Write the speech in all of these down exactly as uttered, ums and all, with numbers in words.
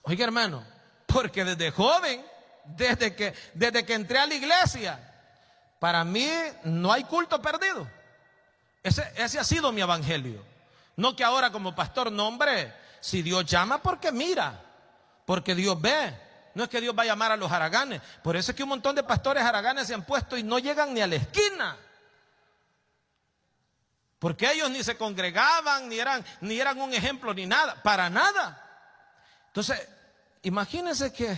Oiga, hermano, porque desde joven, desde que, desde que entré a la iglesia, para mí no hay culto perdido. Ese, ese ha sido mi evangelio. No que ahora como pastor, no, hombre, si Dios llama, porque mira, porque Dios ve. No es que Dios va a llamar a los haraganes. Por eso es que un montón de pastores haraganes se han puesto y no llegan ni a la esquina. Porque ellos ni se congregaban, ni eran, ni eran un ejemplo, ni nada, para nada. Entonces, imagínense que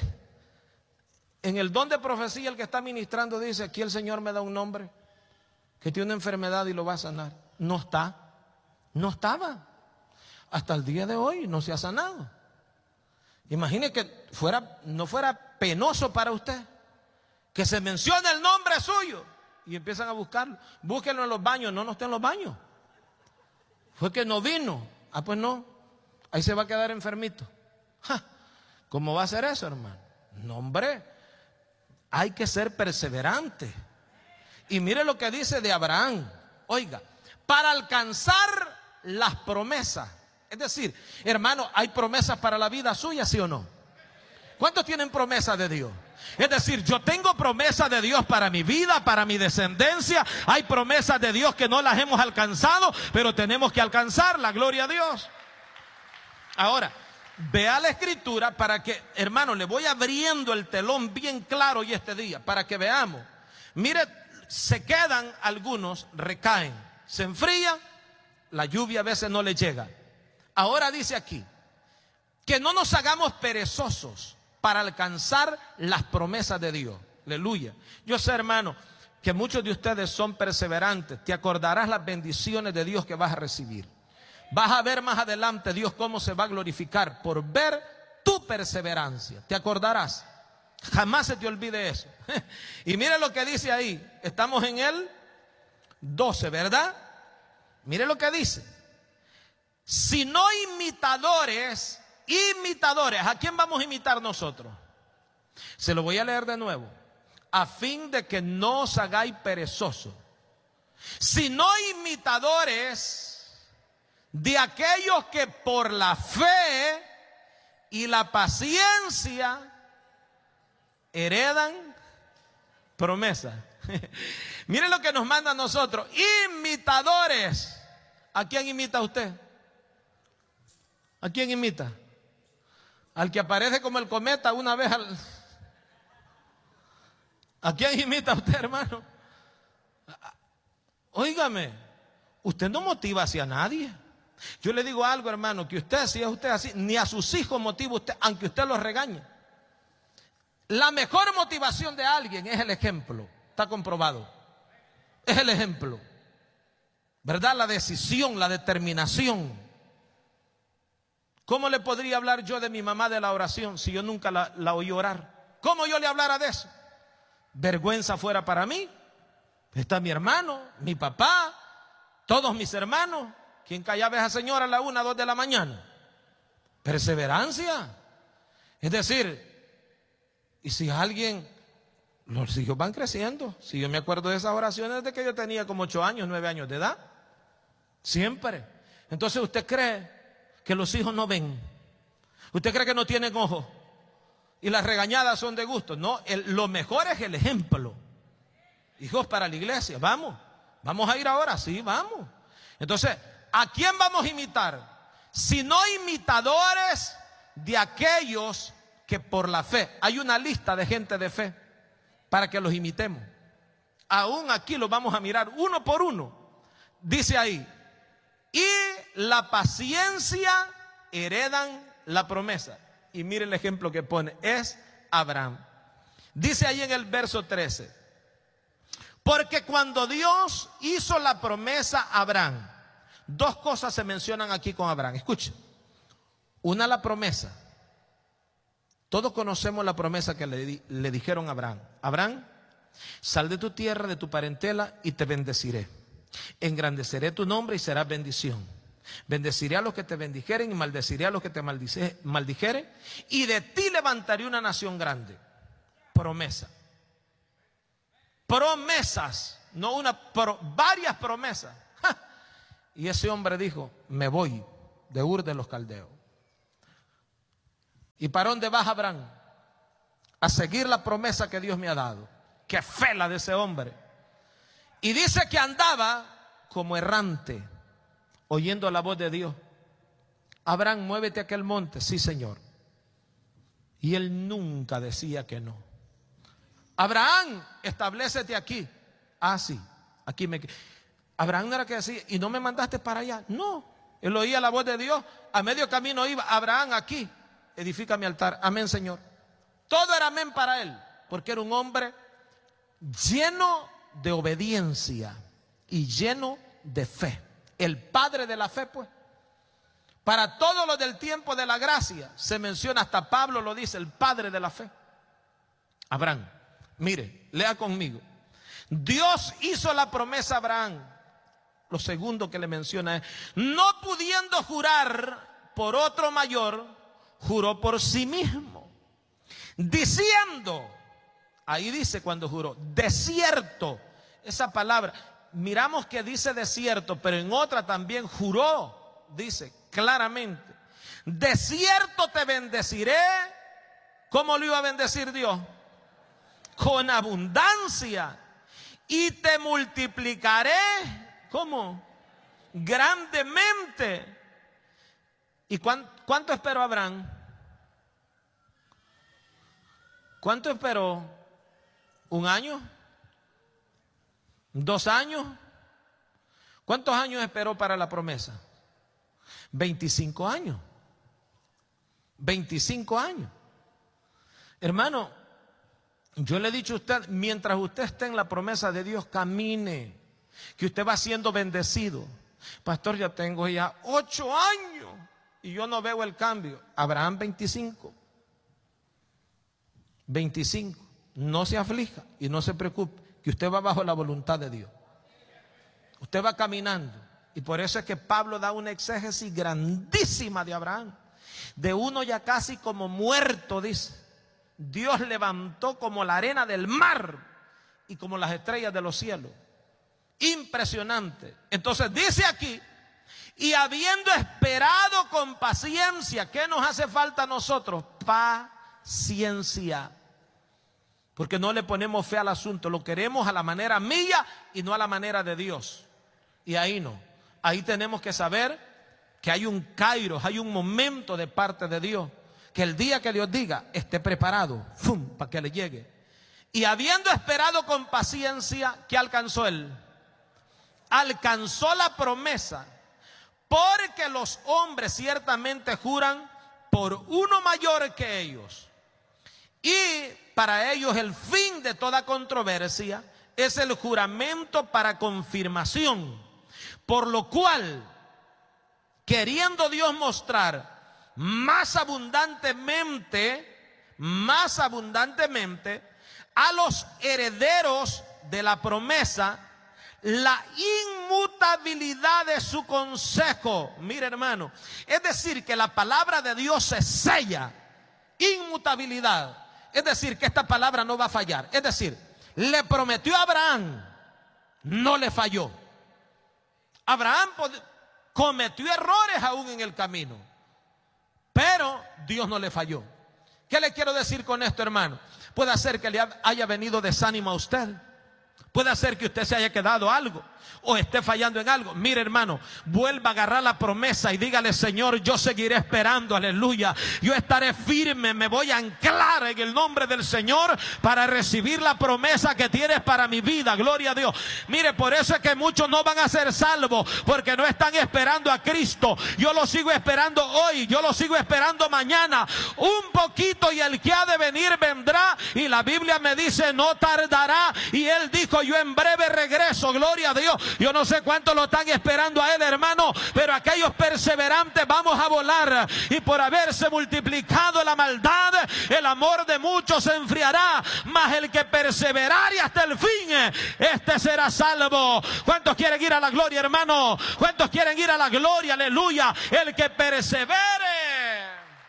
en el don de profecía el que está ministrando dice, aquí el Señor me da un nombre que tiene una enfermedad y lo va a sanar. No está, no estaba. Hasta el día de hoy no se ha sanado. Imagine que fuera, no fuera penoso para usted que se mencione el nombre suyo y empiezan a buscarlo. Búsquenlo en los baños. No, no está en los baños. Fue que no vino. Ah, pues no, ahí se va a quedar enfermito. Ja, ¿cómo va a ser eso, hermano? No, hombre, hay que ser perseverante. Y mire lo que dice de Abraham. Oiga, para alcanzar las promesas. Es decir, hermano, ¿hay promesas para la vida suya, sí o no? ¿Cuántos tienen promesas de Dios? Es decir, yo tengo promesas de Dios para mi vida, para mi descendencia. Hay promesas de Dios que no las hemos alcanzado, pero tenemos que alcanzarlas, gloria a Dios. Ahora, vea la escritura para que, hermano, le voy abriendo el telón bien claro hoy este día, para que veamos. Mire, se quedan algunos, recaen, se enfrían, la lluvia a veces no le llega. Ahora dice aquí, que no nos hagamos perezosos para alcanzar las promesas de Dios. Aleluya. Yo sé, hermano, que muchos de ustedes son perseverantes. Te acordarás las bendiciones de Dios que vas a recibir. Vas a ver más adelante Dios cómo se va a glorificar por ver tu perseverancia. Te acordarás. Jamás se te olvide eso. Y mire lo que dice ahí. Estamos en el doce, ¿verdad? Mire lo que dice. Si no imitadores, imitadores, ¿a quién vamos a imitar nosotros? Se lo voy a leer de nuevo. A fin de que no os hagáis perezosos. Si no imitadores de aquellos que por la fe y la paciencia heredan promesa. Miren lo que nos manda a nosotros. Imitadores. ¿A quién imita usted? ¿A quién imita? Al que aparece como el cometa una vez al... ¿A quién imita usted, hermano? Óigame, usted no motiva hacia nadie. Yo le digo algo, hermano, que usted, si es usted así, ni a sus hijos motiva usted, aunque usted los regañe. La mejor motivación de alguien es el ejemplo. Está comprobado. Es el ejemplo. ¿Verdad? La decisión, la determinación. ¿Cómo le podría hablar yo de mi mamá de la oración si yo nunca la, la oí orar? ¿Cómo yo le hablara de eso? Vergüenza fuera para mí. Está mi hermano, mi papá, todos mis hermanos. ¿Quién callaba a esa señora a la una, dos de la mañana? Perseverancia. Es decir, y si alguien, los hijos van creciendo. Si yo me acuerdo de esas oraciones desde que yo tenía como ocho años, nueve años de edad. Siempre. Entonces usted cree que los hijos no ven. Usted cree que no tienen ojos y las regañadas son de gusto. No, el, lo mejor es el ejemplo. Hijos, para la iglesia, vamos. Vamos a ir ahora, sí, vamos. Entonces, ¿a quién vamos a imitar? Si no imitadores de aquellos que por la fe. Hay una lista de gente de fe para que los imitemos. Aún aquí los vamos a mirar uno por uno. Dice ahí, y la paciencia heredan la promesa. Y mire el ejemplo que pone, es Abraham. Dice ahí en el verso trece, porque cuando Dios hizo la promesa a Abraham, dos cosas se mencionan aquí con Abraham. Escuchen, una, la promesa. Todos conocemos la promesa que le, le dijeron a Abraham. Abraham, sal de tu tierra, de tu parentela, y te bendeciré. Engrandeceré tu nombre y serás bendición. Bendeciré a los que te bendijeren y maldeciré a los que te maldice, maldijeren. Y de ti levantaré una nación grande. Promesa. Promesas. No una, pro, varias promesas. ¡Ja! Y ese hombre dijo, me voy de Ur de los Caldeos. ¿Y para dónde vas, Abraham? A seguir la promesa que Dios me ha dado. Qué fe la de ese hombre. Y dice que andaba como errante, oyendo la voz de Dios. Abraham, muévete a aquel monte. Sí, Señor. Y él nunca decía que no. Abraham, establécete aquí. Ah, sí, aquí me... Abraham no era que decía, ¿y no me mandaste para allá? No, él oía la voz de Dios. A medio camino iba, Abraham, aquí, edifica mi altar. Amén, Señor. Todo era amén para él, porque era un hombre lleno de obediencia y lleno de fe. El padre de la fe, pues. Para todos los del tiempo de la gracia, se menciona, hasta Pablo lo dice, el padre de la fe. Abraham, mire, lea conmigo. Dios hizo la promesa a Abraham. Lo segundo que le menciona es, no pudiendo jurar por otro mayor, juró por sí mismo, diciendo, ahí dice cuando juró, desierto. Esa palabra, miramos que dice desierto, pero en otra también juró, dice claramente, desierto te bendeciré. ¿Cómo lo iba a bendecir Dios? Con abundancia. Y te multiplicaré, ¿cómo? Grandemente. ¿Y cuánto, cuánto esperó Abraham? ¿Cuánto esperó? ¿Un año? ¿Dos años? ¿Cuántos años esperó para la promesa? veinticinco años. veinticinco años. Hermano, yo le he dicho a usted, mientras usted esté en la promesa de Dios, camine, que usted va siendo bendecido. Pastor, ya tengo ya ocho años y yo no veo el cambio. Abraham veinticinco. veinticinco. No se aflija y no se preocupe, que usted va bajo la voluntad de Dios. Usted va caminando. Y por eso es que Pablo da una exégesis grandísima de Abraham. De uno ya casi como muerto, dice. Dios levantó como la arena del mar y como las estrellas de los cielos. Impresionante. Entonces dice aquí, y habiendo esperado con paciencia, ¿qué nos hace falta a nosotros? Paciencia. Porque no le ponemos fe al asunto, lo queremos a la manera mía y no a la manera de Dios. Y ahí no. Ahí tenemos que saber que hay un kairos, hay un momento de parte de Dios. Que el día que Dios diga, esté preparado, ¡fum!, para que le llegue. Y habiendo esperado con paciencia, ¿qué alcanzó él? Alcanzó la promesa, porque los hombres ciertamente juran por uno mayor que ellos. Y para ellos el fin de toda controversia es el juramento para confirmación. Por lo cual, queriendo Dios mostrar más abundantemente, más abundantemente a los herederos de la promesa, la inmutabilidad de su consejo. Mire, hermano, es decir, que la palabra de Dios se sella. Inmutabilidad, es decir, que esta palabra no va a fallar. Es decir, le prometió a Abraham, no le falló. Abraham cometió errores aún en el camino, pero Dios no le falló. ¿Qué le quiero decir con esto, hermano? Puede ser que le haya venido desánimo a usted. Puede ser que usted se haya quedado algo o esté fallando en algo. Mire, hermano, vuelva a agarrar la promesa y dígale: Señor, yo seguiré esperando, aleluya. Yo estaré firme, me voy a anclar en el nombre del Señor para recibir la promesa que tienes para mi vida, gloria a Dios. Mire, por eso es que muchos no van a ser salvos, porque no están esperando a Cristo. Yo lo sigo esperando hoy, yo lo sigo esperando mañana, un poquito, y el que ha de venir vendrá, y la Biblia me dice no tardará, y Él dijo: yo en breve regreso, gloria a Dios. Yo no sé cuántos lo están esperando a Él, hermano, pero aquellos perseverantes vamos a volar. Y por haberse multiplicado la maldad, el amor de muchos se enfriará, mas el que perseverare hasta el fin, este será salvo. ¿Cuántos quieren ir a la gloria, hermano? ¿Cuántos quieren ir a la gloria? Aleluya. El que persevere,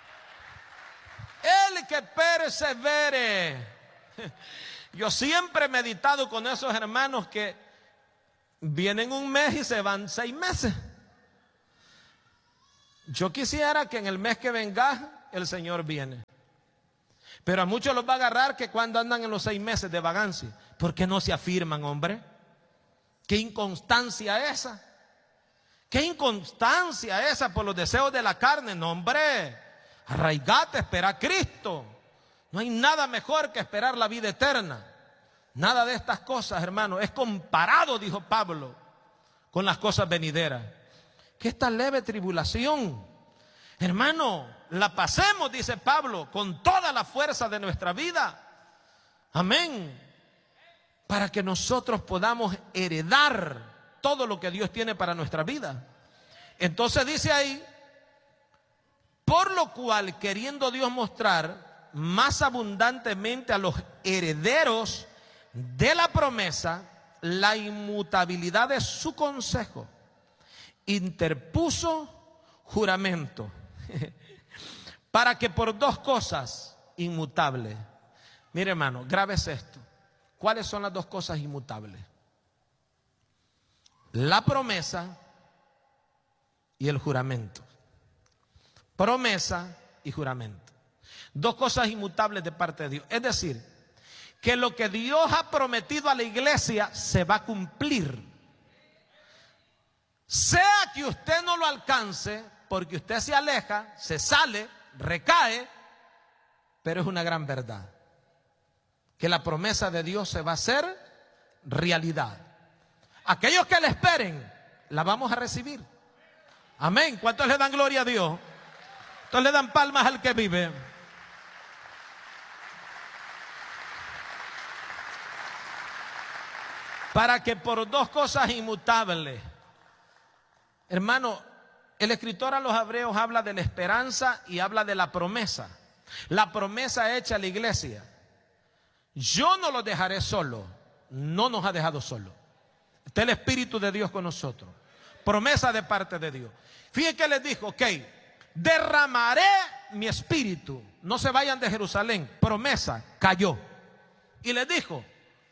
el que persevere. Yo siempre he meditado con esos hermanos que vienen un mes y se van seis meses. Yo quisiera que en el mes que vengas el Señor viene. Pero a muchos los va a agarrar que cuando andan en los seis meses de vagancia. ¿Por qué no se afirman, hombre? ¿Qué inconstancia esa? ¿Qué inconstancia esa por los deseos de la carne? No, hombre, arraigate, espera a Cristo. No hay nada mejor que esperar la vida eterna. Nada de estas cosas, hermano, es comparado, dijo Pablo, con las cosas venideras. Que esta leve tribulación, hermano, la pasemos, dice Pablo, con toda la fuerza de nuestra vida. Amén. Para que nosotros podamos heredar todo lo que Dios tiene para nuestra vida. Entonces dice ahí, por lo cual, queriendo Dios mostrar más abundantemente a los herederos de la promesa la inmutabilidad de su consejo, interpuso juramento para que por dos cosas inmutables. Mire, hermano, grábese esto. ¿Cuáles son las dos cosas inmutables? La promesa y el juramento. Promesa y juramento. Dos cosas inmutables de parte de Dios. Es decir, que lo que Dios ha prometido a la iglesia se va a cumplir. Sea que usted no lo alcance, porque usted se aleja, se sale, recae, pero es una gran verdad. Que la promesa de Dios se va a hacer realidad. Aquellos que la esperen, la vamos a recibir. Amén. ¿Cuántos le dan gloria a Dios? ¿Cuántos le dan palmas al que vive? Para que por dos cosas inmutables, hermano, el escritor a los hebreos habla de la esperanza y habla de la promesa. La promesa hecha a la iglesia. Yo no los dejaré solo. No nos ha dejado solo. Está el Espíritu de Dios con nosotros. Promesa de parte de Dios. Fíjense que les dijo, ok, derramaré mi espíritu. No se vayan de Jerusalén. Promesa, cayó. Y les dijo,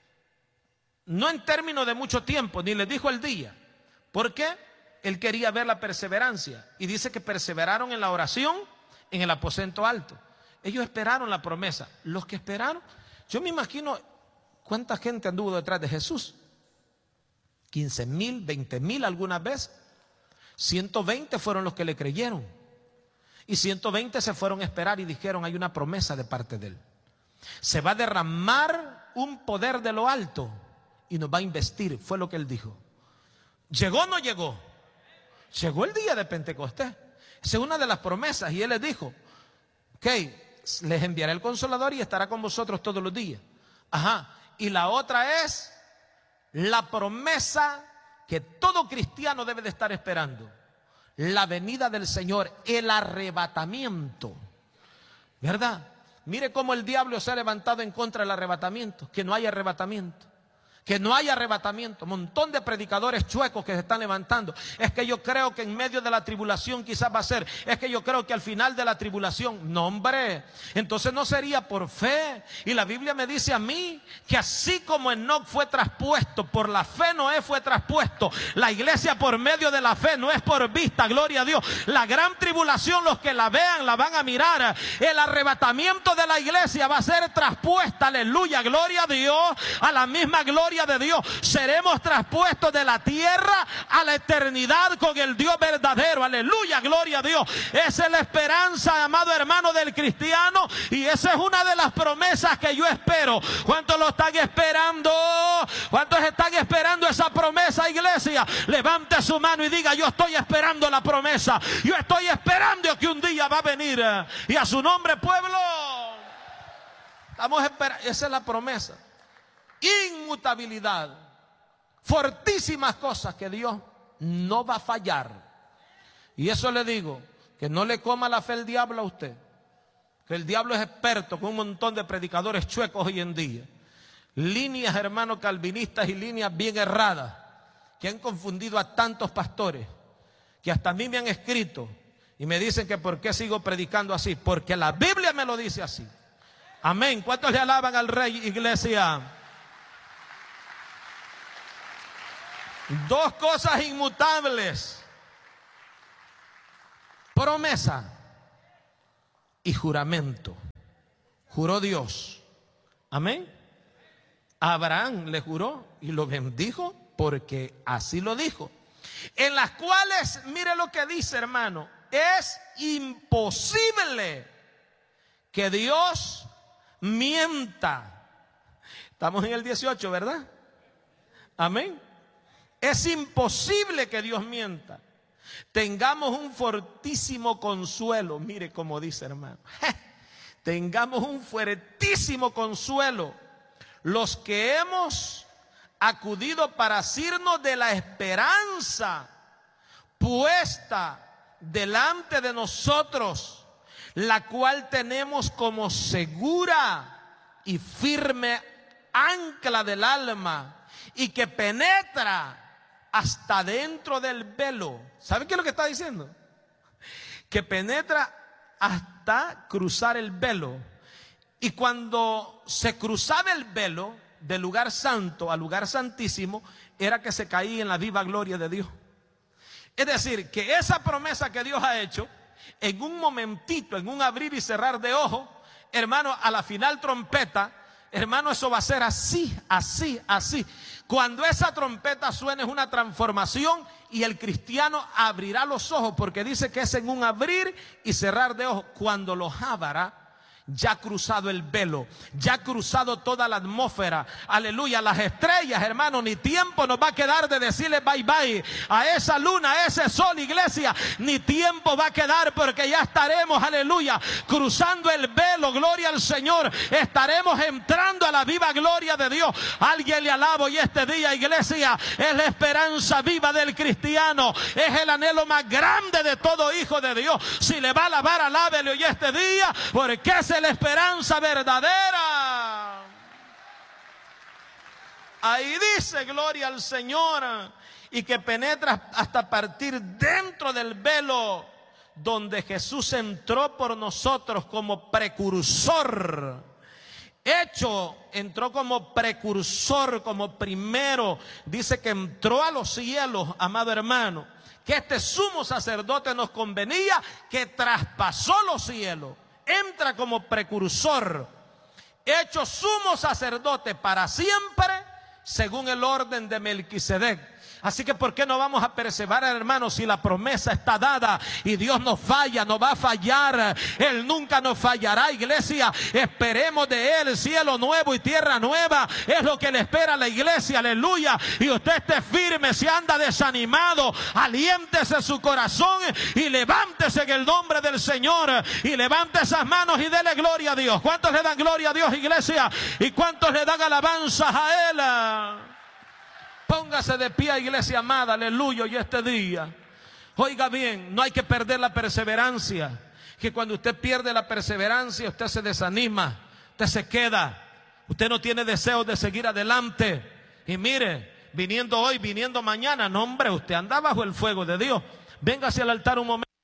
no en términos de mucho tiempo, ni les dijo el día. ¿Por qué? Él quería ver la perseverancia. Y dice que perseveraron en la oración en el aposento alto. Ellos esperaron la promesa. Los que esperaron, yo me imagino cuánta gente anduvo detrás de Jesús. quince mil, veinte mil algunas veces. ciento veinte fueron los que le creyeron. Y ciento veinte se fueron a esperar y dijeron, hay una promesa de parte de Él. Se va a derramar un poder de lo alto y nos va a investir, fue lo que Él dijo. ¿Llegó o no llegó? Llegó el día de Pentecostés. Esa es una de las promesas. Y Él les dijo, ok, les enviaré el Consolador y estará con vosotros todos los días. Ajá. Y la otra es la promesa que todo cristiano debe de estar esperando. La venida del Señor, el arrebatamiento. ¿Verdad? Mire cómo el diablo se ha levantado en contra del arrebatamiento. Que no hay arrebatamiento. Que no hay arrebatamiento. Un montón de predicadores chuecos que se están levantando. Es que yo creo que en medio de la tribulación quizás va a ser. Es que yo creo que al final de la tribulación. No, hombre. Entonces no sería por fe. Y la Biblia me dice a mí que así como Enoc fue traspuesto, por la fe Noé fue traspuesto. La iglesia por medio de la fe, no es por vista, gloria a Dios. La gran tribulación, los que la vean, la van a mirar. El arrebatamiento de la iglesia va a ser traspuesta, aleluya, gloria a Dios, a la misma gloria de Dios. Seremos traspuestos de la tierra a la eternidad con el Dios verdadero, aleluya, gloria a Dios. Esa es la esperanza, amado hermano, del cristiano, y esa es una de las promesas que yo espero. ¿Cuántos lo están esperando? ¿Cuántos están esperando esa promesa, iglesia? Levante su mano y diga, yo estoy esperando la promesa. Yo estoy esperando que un día va a venir. Y a su nombre, pueblo, estamos esperando. Esa es la promesa. Inmutabilidad, fortísimas cosas que Dios no va a fallar. Y eso le digo, que no le coma la fe el diablo a usted, que el diablo es experto con un montón de predicadores chuecos hoy en día, líneas, hermanos, calvinistas y líneas bien erradas que han confundido a tantos pastores, que hasta a mí me han escrito y me dicen que por qué sigo predicando así, porque la Biblia me lo dice así. Amén. ¿Cuántos le alaban al Rey, iglesia? Dos cosas inmutables. Promesa y juramento. Juró Dios. Amén. A Abraham le juró y lo bendijo porque así lo dijo. En las cuales, mire lo que dice, hermano, es imposible que Dios mienta. Estamos en el dieciocho, ¿verdad? Amén. Es imposible que Dios mienta. Tengamos un fortísimo consuelo. Mire cómo dice, hermano. Tengamos un fuertísimo consuelo los que hemos acudido para asirnos de la esperanza puesta delante de nosotros, la cual tenemos como segura y firme ancla del alma, y que penetra hasta dentro del velo. ¿Saben qué es lo que está diciendo? Que penetra hasta cruzar el velo. Y cuando se cruzaba el velo del lugar santo al lugar santísimo, era que se caía en la viva gloria de Dios. Es decir, que esa promesa que Dios ha hecho, en un momentito, en un abrir y cerrar de ojos, hermano, a la final trompeta, hermano, eso va a ser así, así, así. Cuando esa trompeta suene es una transformación y el cristiano abrirá los ojos, porque dice que es en un abrir y cerrar de ojos. Cuando los abra, ya ha cruzado el velo, ya ha cruzado toda la atmósfera, aleluya, las estrellas, hermano, ni tiempo nos va a quedar de decirle bye bye a esa luna, a ese sol, iglesia, ni tiempo va a quedar, porque ya estaremos, aleluya, cruzando el velo, gloria al Señor, estaremos entrando a la viva gloria de Dios. Alguien le alabo, y este día, iglesia, es la esperanza viva del cristiano, es el anhelo más grande de todo hijo de Dios. Si le va a alabar, alábele hoy este día, porque es la esperanza verdadera. Ahí dice, gloria al Señor, y que penetra hasta partir dentro del velo, donde Jesús entró por nosotros como precursor. Hecho, entró como precursor, como primero. Dice que entró a los cielos, amado hermano, que este sumo sacerdote nos convenía, que traspasó los cielos. Entra como precursor, hecho sumo sacerdote para siempre, según el orden de Melquisedec. Así que ¿por qué no vamos a perseverar, hermanos, si la promesa está dada y Dios no falla, no va a fallar? Él nunca nos fallará, iglesia. Esperemos de Él cielo nuevo y tierra nueva. Es lo que le espera a la iglesia, aleluya. Y usted esté firme. Si anda desanimado, aliéntese su corazón y levántese en el nombre del Señor, y levante esas manos y dele gloria a Dios. ¿Cuántos le dan gloria a Dios, iglesia? ¿Y cuántos le dan alabanzas a Él? Póngase de pie, iglesia amada, aleluya, y este día, oiga bien, no hay que perder la perseverancia. Que cuando usted pierde la perseverancia, usted se desanima, usted se queda, usted no tiene deseos de seguir adelante. Y mire, viniendo hoy, viniendo mañana, no hombre, usted anda bajo el fuego de Dios. Véngase al altar un momento.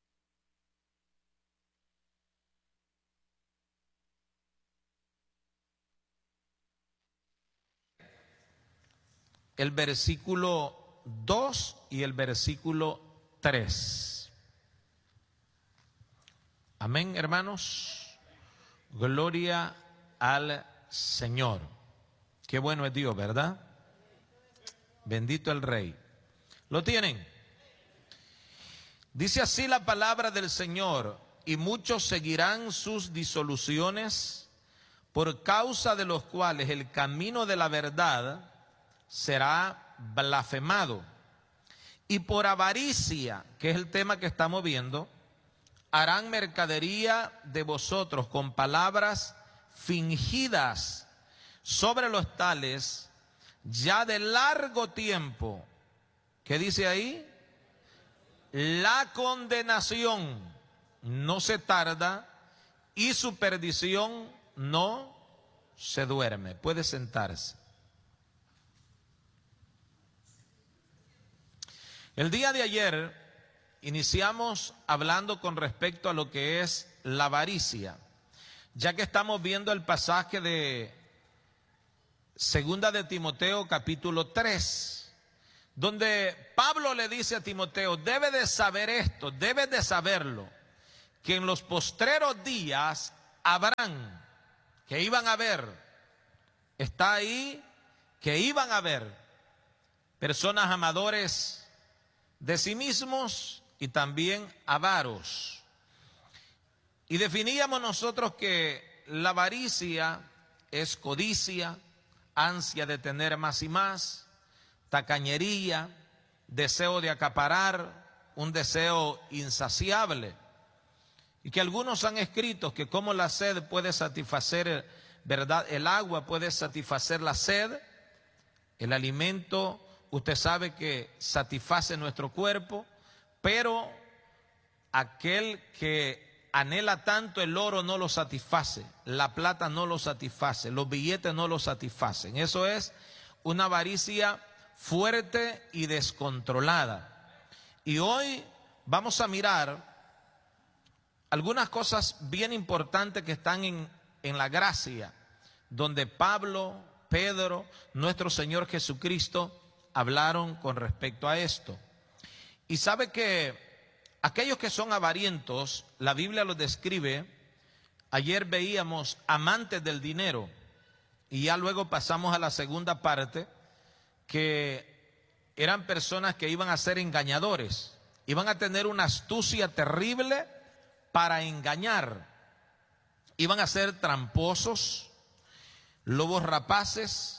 El versículo dos y el versículo tres. Amén, hermanos. Gloria al Señor. Qué bueno es Dios, ¿verdad? Bendito el Rey. ¿Lo tienen? Dice así la palabra del Señor: y muchos seguirán sus disoluciones, por causa de los cuales el camino de la verdad será blasfemado, y por avaricia, que es el tema que estamos viendo, harán mercadería de vosotros con palabras fingidas. Sobre los tales, ya de largo tiempo, ¿qué dice ahí? La condenación no se tarda y su perdición no se duerme. Puede sentarse. El día de ayer iniciamos hablando con respecto a lo que es la avaricia, ya que estamos viendo el pasaje de Segunda de Timoteo capítulo tres, donde Pablo le dice a Timoteo: debe de saber esto, debe de saberlo, que en los postreros días habrán, que iban a haber, está ahí, que iban a haber personas amadores de sí mismos y también avaros. Y definíamos nosotros que la avaricia es codicia, ansia de tener más y más, tacañería, deseo de acaparar, un deseo insaciable. Y que algunos han escrito que como la sed puede satisfacer, ¿verdad? El agua puede satisfacer la sed, el alimento, usted sabe que satisface nuestro cuerpo, pero aquel que anhela tanto el oro no lo satisface, la plata no lo satisface, los billetes no lo satisfacen. Eso es una avaricia fuerte y descontrolada. Y hoy vamos a mirar algunas cosas bien importantes que están en, en la gracia, donde Pablo, Pedro, nuestro Señor Jesucristo hablaron con respecto a esto. Y sabe que aquellos que son avarientos, la Biblia los describe. Ayer veíamos amantes del dinero y ya luego pasamos a la segunda parte, que eran personas que iban a ser engañadores, iban a tener una astucia terrible para engañar, iban a ser tramposos, lobos rapaces,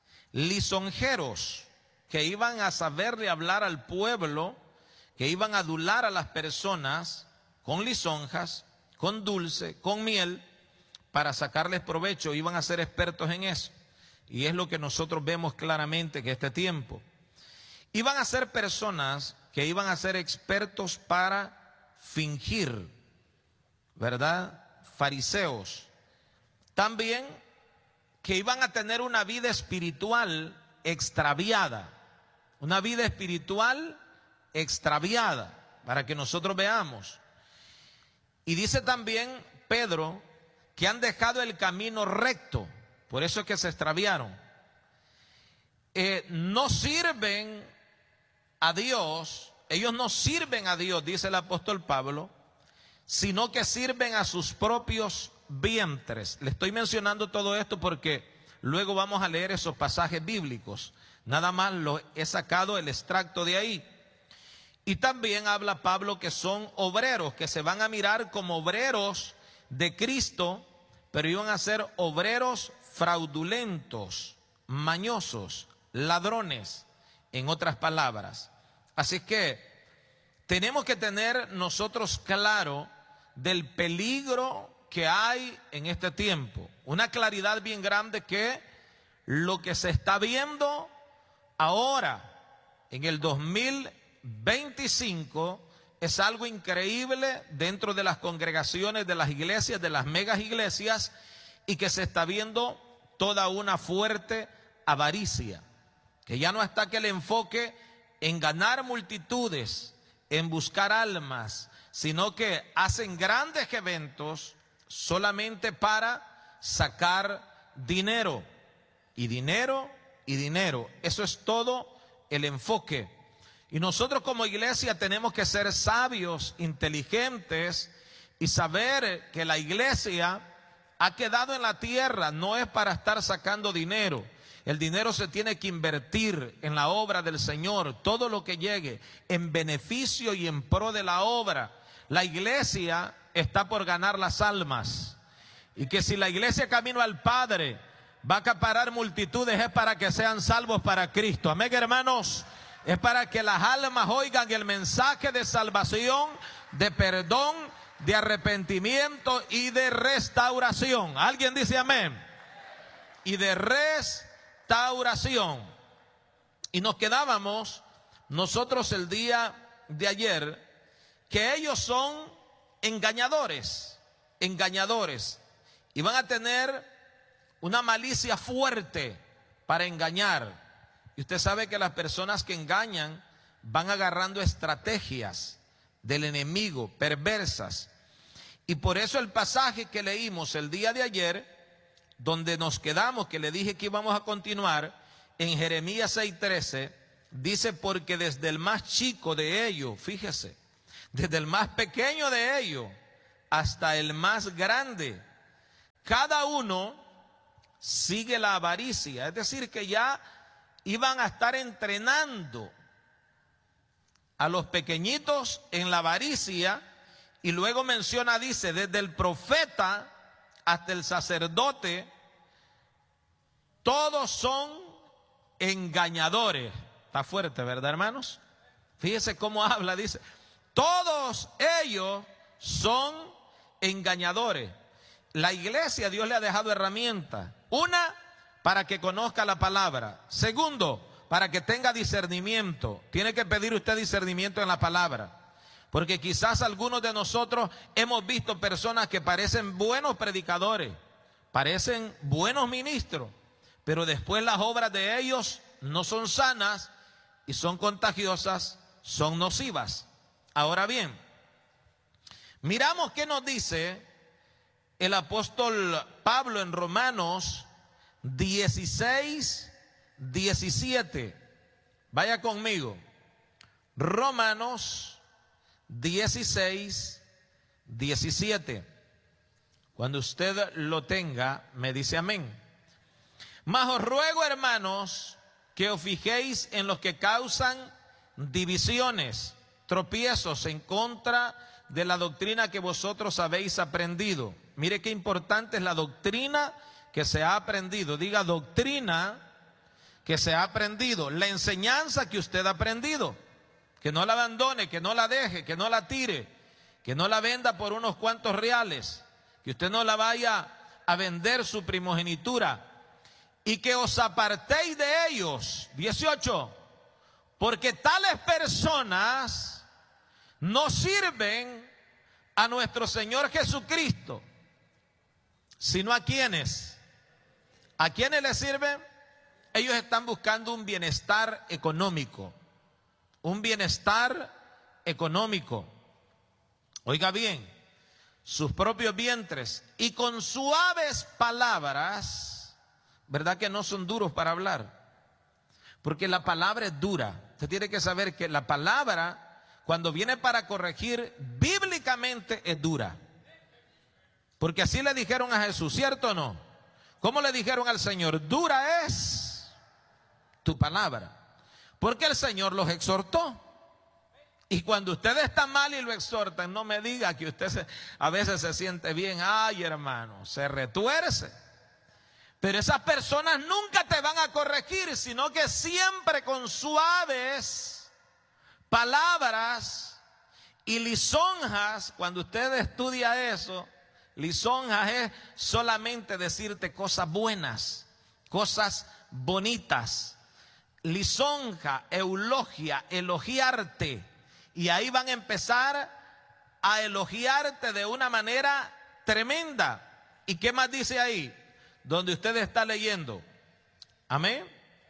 lisonjeros, que iban a saberle hablar al pueblo, que iban a adular a las personas con lisonjas, con dulce, con miel, para sacarles provecho. Iban a ser expertos en eso. Y es lo que nosotros vemos claramente que este tiempo. Iban a ser personas que iban a ser expertos para fingir, ¿verdad? Fariseos. También que iban a tener una vida espiritual extraviada. Una vida espiritual extraviada, para que nosotros veamos. Y dice también Pedro que han dejado el camino recto, por eso es que se extraviaron. Eh, no sirven a Dios, ellos no sirven a Dios, dice el apóstol Pablo, sino que sirven a sus propios vientres. Le estoy mencionando todo esto porque luego vamos a leer esos pasajes bíblicos. Nada más lo he sacado el extracto de ahí. Y también habla Pablo que son obreros, que se van a mirar como obreros de Cristo, pero iban a ser obreros fraudulentos, mañosos, ladrones, en otras palabras. Así que tenemos que tener nosotros claro del peligro que hay en este tiempo. Una claridad bien grande que lo que se está viendo ahora en el dos mil veinticinco es algo increíble dentro de las congregaciones, de las iglesias, de las megas iglesias, y que se está viendo toda una fuerte avaricia, que ya no está que el enfoque en ganar multitudes, en buscar almas, sino que hacen grandes eventos solamente para sacar dinero, y dinero, y dinero. Eso es todo el enfoque. Y nosotros como iglesia tenemos que ser sabios, inteligentes y saber que la iglesia ha quedado en la tierra, no es para estar sacando dinero. El dinero se tiene que invertir en la obra del Señor, todo lo que llegue en beneficio y en pro de la obra. La iglesia está por ganar las almas, y que si la iglesia camino al Padre va a acaparar multitudes, es para que sean salvos para Cristo. Amén, hermanos. Es para que las almas oigan el mensaje de salvación, de perdón, de arrepentimiento y de restauración. ¿Alguien dice amén? Y de restauración. Y nos quedábamos nosotros el día de ayer que ellos son engañadores, engañadores. Y van a tener una malicia fuerte para engañar. Y usted sabe que las personas que engañan van agarrando estrategias del enemigo, perversas. Y por eso el pasaje que leímos el día de ayer, donde nos quedamos, que le dije que íbamos a continuar, en Jeremías seis trece, dice: porque desde el más chico de ellos, fíjese, desde el más pequeño de ellos, hasta el más grande. Cada uno sigue la avaricia, es decir, que ya iban a estar entrenando a los pequeñitos en la avaricia, y luego menciona, dice, desde el profeta hasta el sacerdote, todos son engañadores. Está fuerte, ¿verdad, hermanos? Fíjese cómo habla, dice, todos ellos son engañadores. La iglesia, Dios le ha dejado herramientas. Una, para que conozca la palabra. Segundo, para que tenga discernimiento. Tiene que pedir usted discernimiento en la palabra. Porque quizás algunos de nosotros hemos visto personas que parecen buenos predicadores, parecen buenos ministros, pero después las obras de ellos no son sanas y son contagiosas, son nocivas. Ahora bien, miramos qué nos dice el apóstol Pablo en Romanos dieciséis, diecisiete. Vaya conmigo. Romanos dieciséis, diecisiete. Cuando usted lo tenga, me dice amén. Mas os ruego, hermanos, que os fijéis en los que causan divisiones, tropiezos en contra de la doctrina que vosotros habéis aprendido. Mire qué importante es la doctrina que se ha aprendido. Diga, doctrina que se ha aprendido. La enseñanza que usted ha aprendido. Que no la abandone, que no la deje, que no la tire, que no la venda por unos cuantos reales, que usted no la vaya a vender su primogenitura, y que os apartéis de ellos. dieciocho. Porque tales personas no sirven a nuestro Señor Jesucristo, sino a quienes. ¿A quiénes les sirven? Ellos están buscando un bienestar económico. Un bienestar económico. Oiga bien, sus propios vientres, y con suaves palabras, ¿verdad que no son duros para hablar? Porque la palabra es dura. Usted tiene que saber que la palabra, cuando viene para corregir, bíblicamente es dura. Porque así le dijeron a Jesús, ¿cierto o no? ¿Cómo le dijeron al Señor? Dura es tu palabra. Porque el Señor los exhortó. Y cuando usted está mal y lo exhortan, no me diga que usted se, a veces se siente bien. Ay, hermano, se retuerce. Pero esas personas nunca te van a corregir, sino que siempre con suaves palabras y lisonjas. Cuando usted estudia eso, lisonjas es solamente decirte cosas buenas, cosas bonitas. Lisonja, eulogia, elogiarte. Y ahí van a empezar a elogiarte de una manera tremenda. ¿Y qué más dice ahí? Donde usted está leyendo. Amén.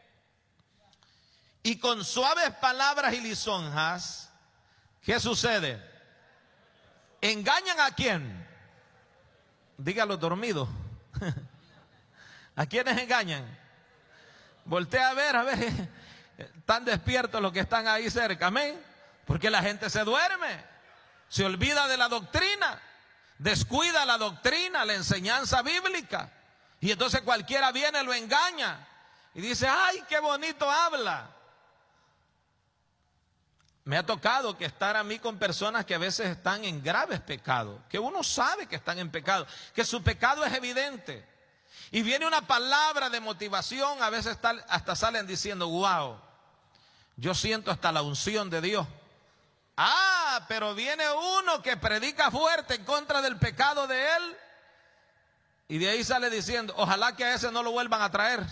Y con suaves palabras y lisonjas, ¿qué sucede? ¿Engañan a quién? Dígalo dormido. ¿A quiénes engañan? Voltea a ver, a ver, están despiertos los que están ahí cerca, amén. Porque la gente se duerme, se olvida de la doctrina, descuida la doctrina, la enseñanza bíblica. Y entonces cualquiera viene y lo engaña. Y dice, ay, qué bonito habla. Me ha tocado que estar a mí con personas que a veces están en graves pecados, que uno sabe que están en pecado, que su pecado es evidente. Y viene una palabra de motivación, a veces tal, hasta salen diciendo, wow, yo siento hasta la unción de Dios. Ah, pero viene uno que predica fuerte en contra del pecado de él, y de ahí sale diciendo, ojalá que a ese no lo vuelvan a traer.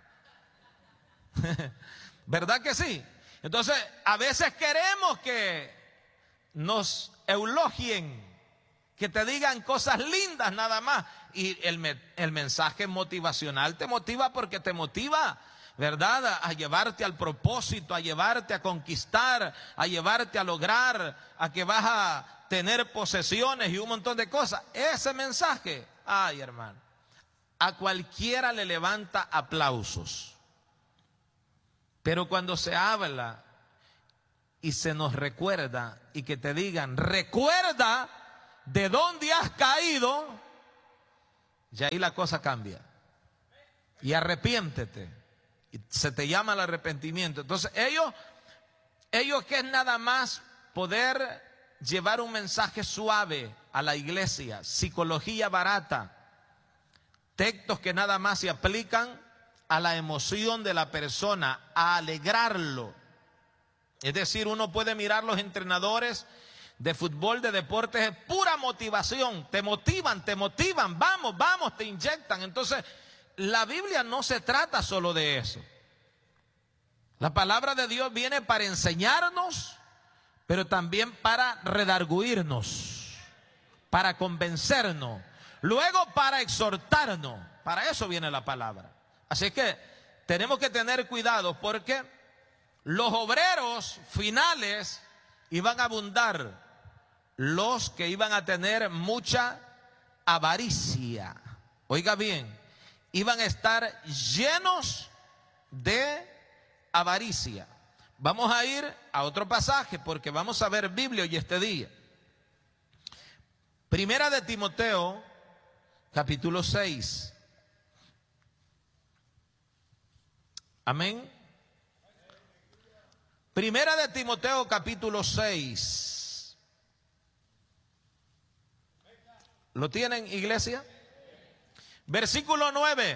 ¿Verdad que sí? Entonces, a veces queremos que nos eulogien, que te digan cosas lindas nada más. Y el, el mensaje motivacional te motiva porque te motiva, ¿verdad? A, a llevarte al propósito, a llevarte a conquistar, a llevarte a lograr, a que vas a tener posesiones y un montón de cosas. Ese mensaje, ay, hermano, a cualquiera le levanta aplausos. Pero cuando se habla y se nos recuerda y que te digan, recuerda de dónde has caído, y ahí la cosa cambia. Y arrepiéntete. Y se te llama el arrepentimiento. Entonces ellos, ellos que es nada más poder llevar un mensaje suave a la iglesia, psicología barata, textos que nada más se aplican a la emoción de la persona, a alegrarlo. Es decir, uno puede mirar los entrenadores de fútbol, de deportes, es pura motivación, te motivan, te motivan, vamos, vamos, te inyectan. Entonces, la Biblia no se trata solo de eso. La palabra de Dios viene para enseñarnos, pero también para redarguirnos, para convencernos, luego para exhortarnos. Para eso viene la palabra. Así que tenemos que tener cuidado, porque los obreros finales iban a abundar, los que iban a tener mucha avaricia. Oiga bien, iban a estar llenos de avaricia. Vamos a ir a otro pasaje porque vamos a ver Biblia hoy este día. Primera de Timoteo, capítulo seis. Amén. Primera de Timoteo, capítulo seis. ¿Lo tienen, iglesia? Versículo nueve.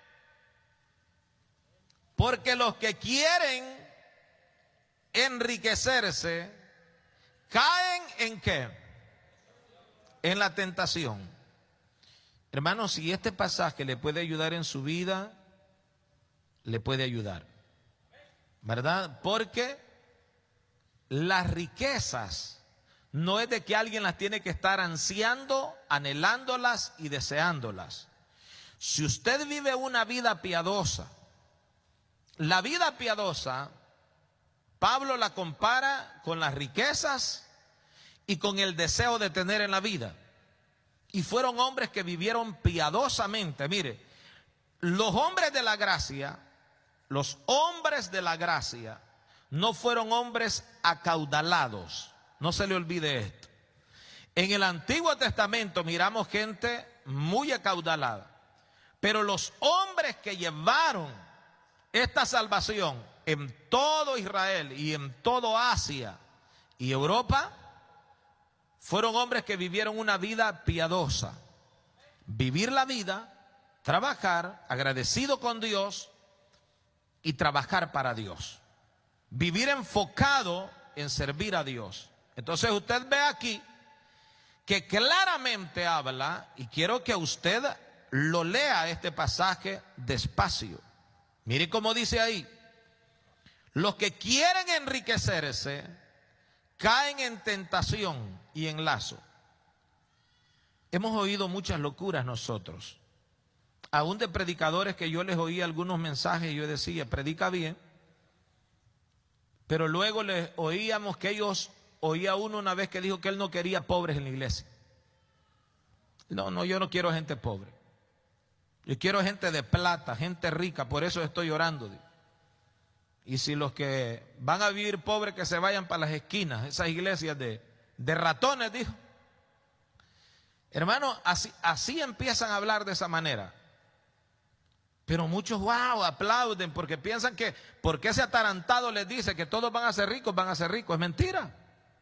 Porque los que quieren enriquecerse caen en ¿qué? En la tentación. Hermanos, si este pasaje le puede ayudar en su vida, le puede ayudar, ¿verdad? Porque las riquezas no es de que alguien las tiene que estar ansiando, anhelándolas y deseándolas. Si usted vive una vida piadosa, la vida piadosa, Pablo la compara con las riquezas y con el deseo de tener en la vida. Y fueron hombres que vivieron piadosamente. Mire, los hombres de la gracia, los hombres de la gracia no fueron hombres acaudalados. No se le olvide esto. En el Antiguo Testamento miramos gente muy acaudalada, pero los hombres que llevaron esta salvación en todo Israel y en todo Asia y Europa fueron hombres que vivieron una vida piadosa. Vivir la vida, trabajar agradecido con Dios y trabajar para Dios. Vivir enfocado en servir a Dios. Entonces usted ve aquí que claramente habla, y quiero que usted lo lea este pasaje despacio. Mire cómo dice ahí: los que quieren enriquecerse caen en tentación y en lazo. Hemos oído muchas locuras nosotros, aún de predicadores que yo les oí algunos mensajes y yo decía, predica bien, pero luego les oíamos que ellos, oía uno una vez que dijo que él no quería pobres en la iglesia. No, no, yo no quiero gente pobre. Yo quiero gente de plata, gente rica, por eso estoy orando. Y si los que van a vivir pobres, que se vayan para las esquinas, esas iglesias de, de ratones, dijo. Hermano, así, así empiezan a hablar de esa manera. Pero muchos, wow, aplauden porque piensan que, porque ese atarantado les dice que todos van a ser ricos, van a ser ricos. Es mentira.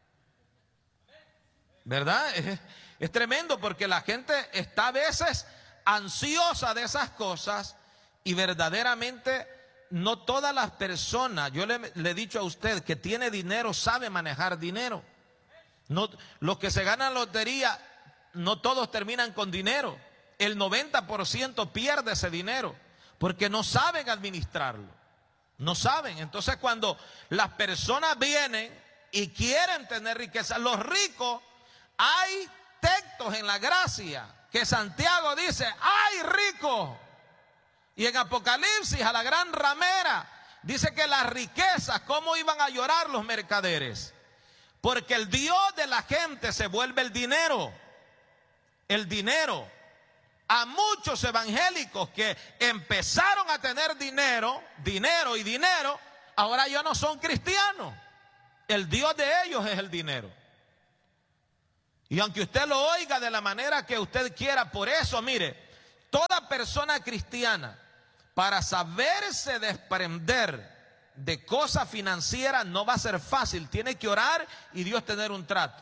¿Verdad? Es, es tremendo porque la gente está a veces ansiosa de esas cosas y verdaderamente no todas las personas, yo le, le he dicho a usted que tiene dinero, sabe manejar dinero. No, los que se ganan lotería, no todos terminan con dinero. El noventa por ciento pierde ese dinero porque no saben administrarlo. No saben. Entonces cuando las personas vienen y quieren tener riqueza, los ricos, hay textos en la gracia que Santiago dice, ¡ay, rico! Y en Apocalipsis, a la gran ramera, dice que las riquezas, ¿cómo iban a llorar los mercaderes? Porque el Dios de la gente se vuelve el dinero. El dinero. A muchos evangélicos que empezaron a tener dinero, dinero y dinero, ahora ya no son cristianos. El Dios de ellos es el dinero. Y aunque usted lo oiga de la manera que usted quiera, por eso, mire, toda persona cristiana, para saberse desprender de cosas financieras, no va a ser fácil. Tiene que orar y Dios tener un trato.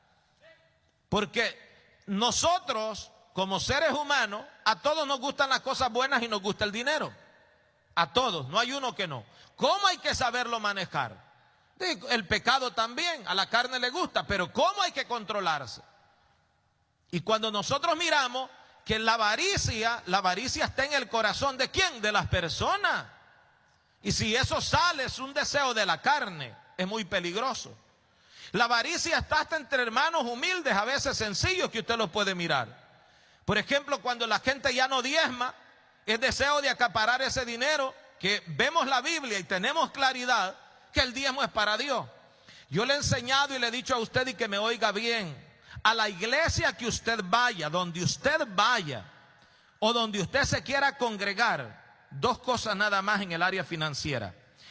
Porque nosotros, como seres humanos, a todos nos gustan las cosas buenas y nos gusta el dinero. A todos, no hay uno que no. ¿Cómo hay que saberlo manejar? El pecado también, a la carne le gusta, pero ¿cómo hay que controlarse? Y cuando nosotros miramos que la avaricia, la avaricia está en el corazón ¿de quién? De las personas. Y si eso sale, es un deseo de la carne, es muy peligroso. La avaricia está hasta entre hermanos humildes, a veces sencillos, que usted los puede mirar. Por ejemplo, cuando la gente ya no diezma, es deseo de acaparar ese dinero, que vemos la Biblia y tenemos claridad que el diezmo es para Dios. Yo le he enseñado y le he dicho a usted, y que me oiga bien, a la iglesia que usted vaya, donde usted vaya, o donde usted se quiera congregar, dos cosas nada más en el área financiera.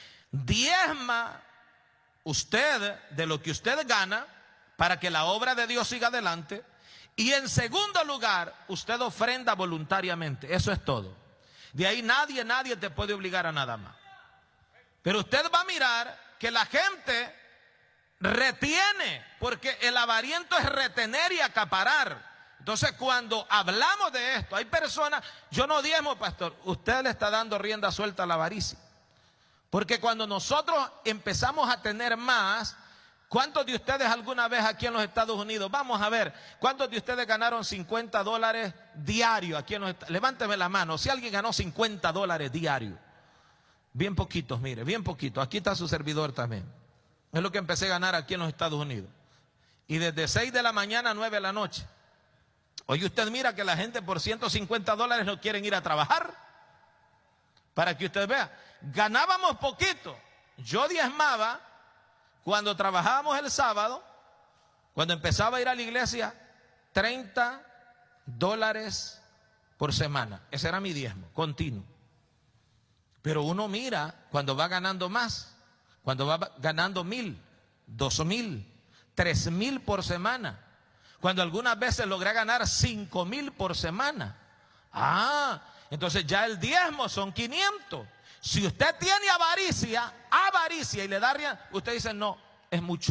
Diezma usted de lo que usted gana para que la obra de Dios siga adelante. Y en segundo lugar, usted ofrenda voluntariamente. Eso es todo. De ahí nadie, nadie te puede obligar a nada más. Pero usted va a mirar que la gente retiene, porque el avariento es retener y acaparar. Entonces, cuando hablamos de esto, hay personas, yo no diezmo, pastor, usted le está dando rienda suelta a la avaricia. Porque cuando nosotros empezamos a tener más, ¿cuántos de ustedes alguna vez aquí en los Estados Unidos? Vamos a ver, ¿cuántos de ustedes ganaron cincuenta dólares diarios aquí en los Estados Unidos? Levánteme la mano, si alguien ganó cincuenta dólares diarios. Bien poquitos, mire, bien poquitos. Aquí está su servidor también. Es lo que empecé a ganar aquí en los Estados Unidos. Y desde seis de la mañana a nueve de la noche. Oye, usted mira que la gente por ciento cincuenta dólares no quieren ir a trabajar. Para que usted vea, ganábamos poquito. Yo diezmaba cuando trabajábamos el sábado, cuando empezaba a ir a la iglesia, treinta dólares por semana. Ese era mi diezmo, continuo. Pero uno mira cuando va ganando más, cuando va ganando mil, dos mil, tres mil por semana, cuando algunas veces logré ganar cinco mil por semana. Ah, entonces ya el diezmo son quinientos. Si usted tiene avaricia, avaricia y le da rienda, usted dice no, es mucho.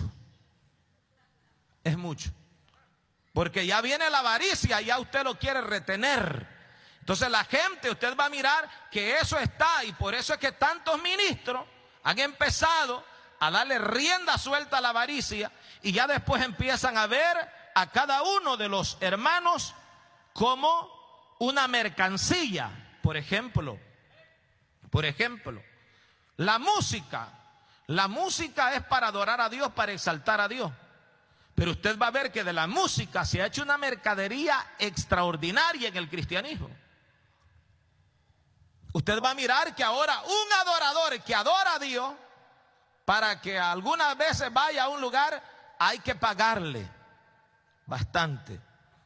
Es mucho. Porque ya viene la avaricia y ya usted lo quiere retener. Entonces la gente, usted va a mirar que eso está, y por eso es que tantos ministros han empezado a darle rienda suelta a la avaricia, y ya después empiezan a ver a cada uno de los hermanos como una mercancía. Por ejemplo, por ejemplo, la música. La música es para adorar a Dios, para exaltar a Dios. Pero usted va a ver que de la música se ha hecho una mercadería extraordinaria en el cristianismo. Usted va a mirar que ahora un adorador que adora a Dios, para que algunas veces vaya a un lugar, hay que pagarle bastante.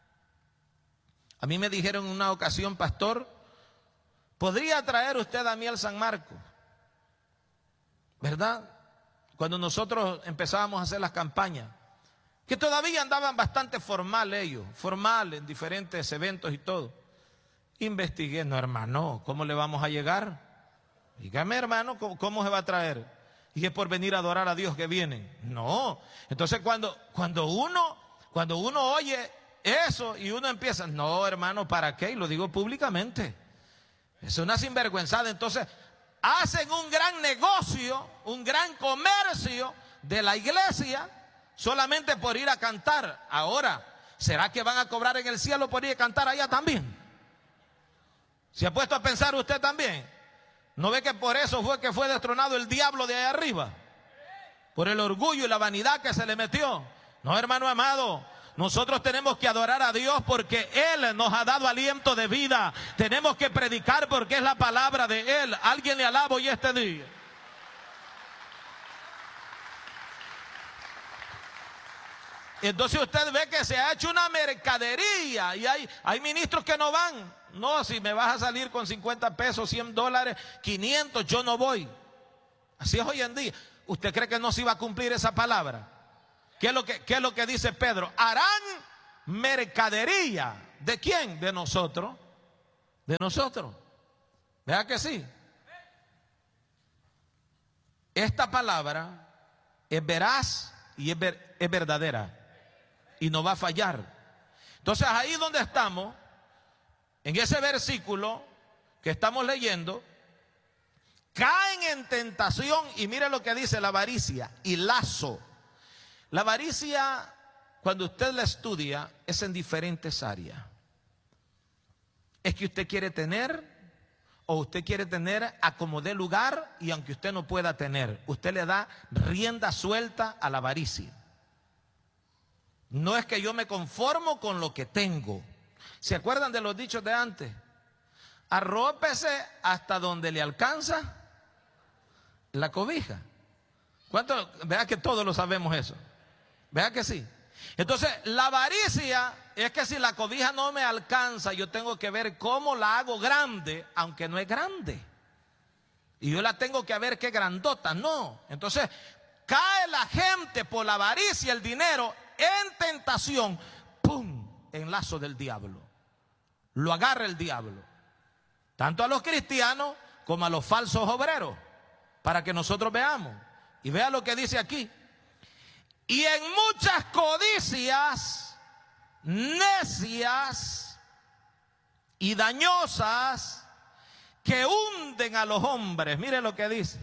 A mí me dijeron en una ocasión, pastor, ¿podría traer usted a mí al San Marcos? ¿Verdad? Cuando nosotros empezábamos a hacer las campañas, que todavía andaban bastante formal ellos, formal en diferentes eventos y todo. Investigué, no hermano, ¿cómo le vamos a llegar? Dígame hermano, ¿cómo, cómo se va a traer? Y es por venir a adorar a Dios que vienen. No, entonces cuando, cuando uno, cuando uno oye eso y uno empieza, no hermano, ¿para qué? Y lo digo públicamente. Es una sinvergüenzada. Entonces hacen un gran negocio, un gran comercio de la iglesia solamente por ir a cantar. Ahora, ¿será que van a cobrar en el cielo por ir a cantar allá también? ¿Se ha puesto a pensar usted también? ¿No ve que por eso fue que fue destronado el diablo de allá arriba? Por el orgullo y la vanidad que se le metió. No, hermano amado, nosotros tenemos que adorar a Dios porque Él nos ha dado aliento de vida. Tenemos que predicar porque es la palabra de Él. Alguien le alaba hoy este día. Entonces usted ve que se ha hecho una mercadería y hay, hay ministros que no van. No, si me vas a salir con cincuenta pesos, cien dólares, quinientos, yo no voy. Así es hoy en día. ¿Usted cree que no se iba a cumplir esa palabra? ¿Qué es lo que, qué es lo que dice Pedro? Harán mercadería. ¿De quién? De nosotros. De nosotros. ¿Vea que sí? Esta palabra es veraz y es, ver, es verdadera y no va a fallar. Entonces ahí donde estamos, en ese versículo que estamos leyendo, caen en tentación y mire lo que dice la avaricia y lazo. La avaricia, cuando usted la estudia, es en diferentes áreas. Es que usted quiere tener, o usted quiere tener a como dé lugar, y aunque usted no pueda tener, usted le da rienda suelta a la avaricia. No es que yo me conformo con lo que tengo. ¿Se acuerdan de los dichos de antes? Arrópese hasta donde le alcanza la cobija. ¿Cuánto? Vea que todos lo sabemos eso. Vea que sí. Entonces, la avaricia es que si la cobija no me alcanza, yo tengo que ver cómo la hago grande, aunque no es grande. Y yo la tengo que ver qué grandota, no. Entonces, cae la gente por la avaricia, el dinero, en tentación. ¡Pum! En lazo del diablo. Lo agarra el diablo. Tanto a los cristianos como a los falsos obreros. Para que nosotros veamos. Y vea lo que dice aquí. Y en muchas codicias necias y dañosas que hunden a los hombres. Mire lo que dice.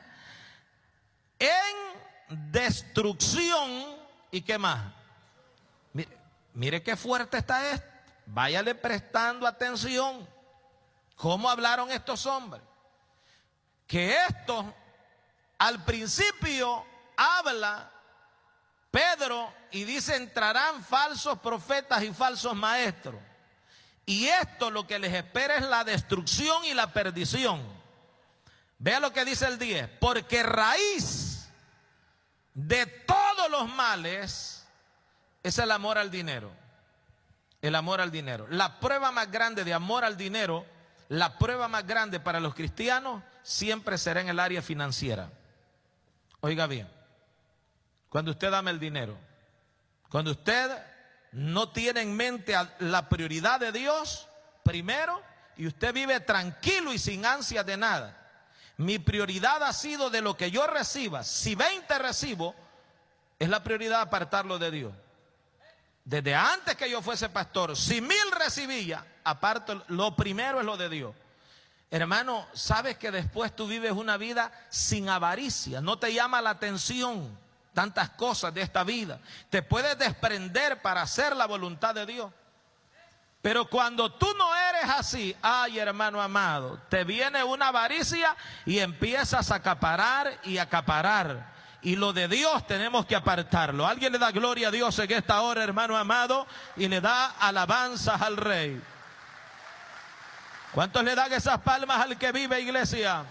En destrucción. ¿Y qué más? Mire, mire qué fuerte está esto. Váyale prestando atención. ¿Cómo hablaron estos hombres? Que esto al principio habla Pedro y dice: entrarán falsos profetas y falsos maestros. Y esto lo que les espera es la destrucción y la perdición. Vea lo que dice el diez. Porque raíz de todos los males es el amor al dinero. El amor al dinero. La prueba más grande de amor al dinero, la prueba más grande para los cristianos siempre será en el área financiera. Oiga bien. Cuando usted ama el dinero, cuando usted no tiene en mente la prioridad de Dios primero, y usted vive tranquilo y sin ansia de nada. Mi prioridad ha sido de lo que yo reciba. Si veinte recibo, es la prioridad apartarlo de Dios. Desde antes que yo fuese pastor, si mil recibía, aparto, lo primero es lo de Dios. Hermano, sabes que después tú vives una vida sin avaricia, no te llama la atención tantas cosas de esta vida. Te puedes desprender para hacer la voluntad de Dios. Pero cuando tú no eres así, ay hermano amado, te viene una avaricia y empiezas a acaparar y acaparar. Y lo de Dios tenemos que apartarlo. Alguien le da gloria a Dios en esta hora, hermano amado, y le da alabanzas al Rey. ¿Cuántos le dan esas palmas al que vive, iglesia?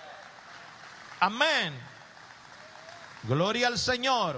Amén. Gloria al Señor.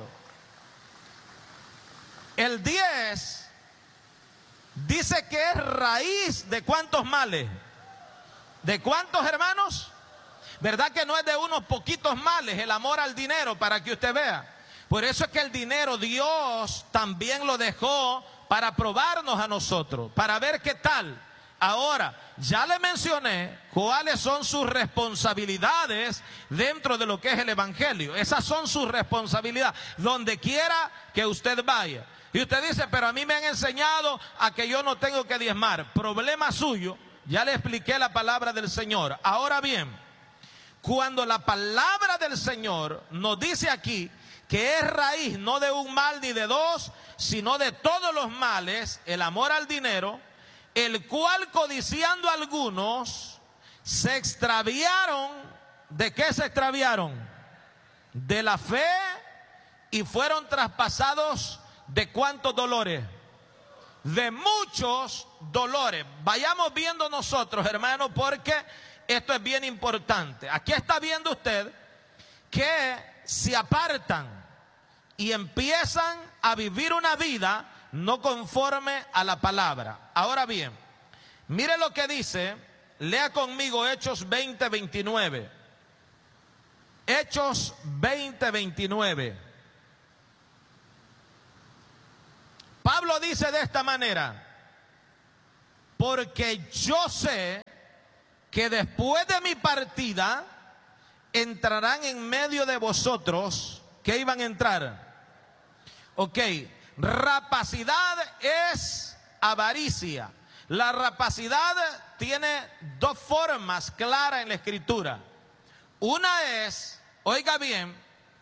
El diez dice que es raíz de cuántos males. ¿De cuántos, hermanos? ¿Verdad que no es de unos poquitos males el amor al dinero, para que usted vea? Por eso es que el dinero Dios también lo dejó para probarnos a nosotros, para ver qué tal. Ahora, ya le mencioné cuáles son sus responsabilidades dentro de lo que es el evangelio. Esas son sus responsabilidades, donde quiera que usted vaya. Y usted dice, pero a mí me han enseñado a que yo no tengo que diezmar. Problema suyo, ya le expliqué la palabra del Señor. Ahora bien, cuando la palabra del Señor nos dice aquí que es raíz no de un mal ni de dos, sino de todos los males, el amor al dinero, el cual codiciando algunos se extraviaron. ¿De qué se extraviaron? De la fe, y fueron traspasados de cuántos dolores, de muchos dolores. Vayamos viendo nosotros, hermanos, porque esto es bien importante. Aquí está viendo usted que se apartan y empiezan a vivir una vida no conforme a la palabra. Ahora bien, mire lo que dice, lea conmigo Hechos veinte, veintinueve. Hechos veinte, veintinueve. Pablo dice de esta manera: porque yo sé que después de mi partida entrarán en medio de vosotros. ¿Qué iban a entrar? Ok, rapacidad es avaricia. La rapacidad tiene dos formas claras en la Escritura. Una es, oiga bien,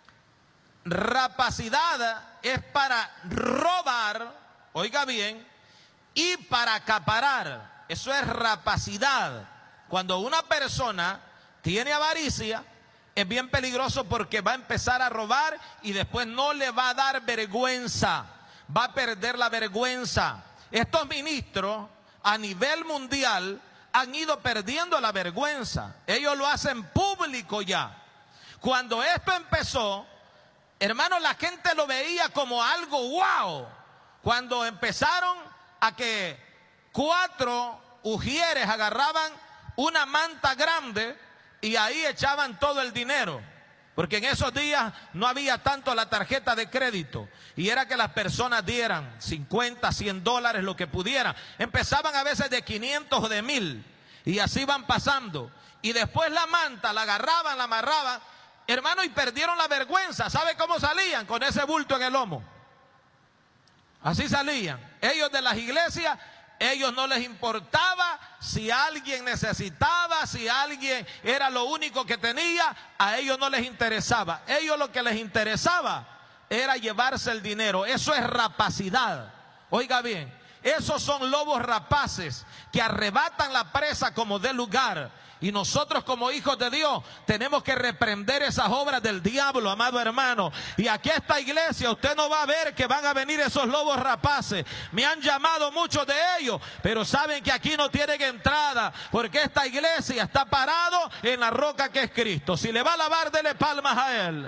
rapacidad es para robar, oiga bien, y para acaparar. Eso es rapacidad. Cuando una persona tiene avaricia, es bien peligroso porque va a empezar a robar y después no le va a dar vergüenza, va a perder la vergüenza. Estos ministros a nivel mundial han ido perdiendo la vergüenza. Ellos lo hacen público ya. Cuando esto empezó, hermano, la gente lo veía como algo wow. Cuando empezaron a que cuatro ujieres agarraban una manta grande y ahí echaban todo el dinero, porque en esos días no había tanto la tarjeta de crédito, y era que las personas dieran cincuenta, cien dólares, lo que pudieran. Empezaban a veces de quinientos o de mil, y así van pasando, y después la manta la agarraban, la amarraban, hermano, y perdieron la vergüenza. ¿Sabe cómo salían? Con ese bulto en el lomo. Así salían. Ellos de las iglesias, ellos no les importaba si alguien necesitaba, si alguien era lo único que tenía, a ellos no les interesaba. Ellos lo que les interesaba era llevarse el dinero. Eso es rapacidad. Oiga bien, esos son lobos rapaces que arrebatan la presa como de lugar. Y nosotros como hijos de Dios tenemos que reprender esas obras del diablo, amado hermano. Y aquí a esta iglesia usted no va a ver que van a venir esos lobos rapaces. Me han llamado muchos de ellos, pero saben que aquí no tienen entrada, porque esta iglesia está parado en la roca que es Cristo. Si le va a alabar, dele palmas a Él.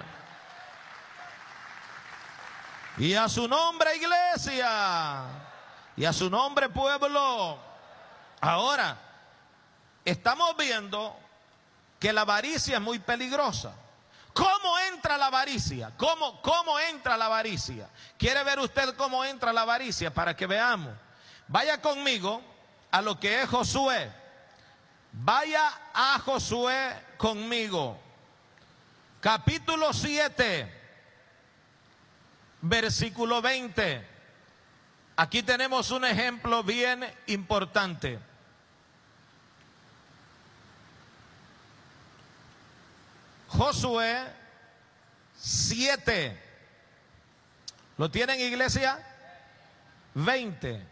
Y a su nombre, iglesia. Y a su nombre, pueblo. Ahora, estamos viendo que la avaricia es muy peligrosa. ¿Cómo entra la avaricia? ¿Cómo, cómo entra la avaricia? ¿Quiere ver usted cómo entra la avaricia? Para que veamos. Vaya conmigo a lo que es Josué. Vaya a Josué conmigo. Capítulo siete, versículo veinte. Aquí tenemos un ejemplo bien importante. Josué siete. ¿Lo tienen, iglesia? veinte.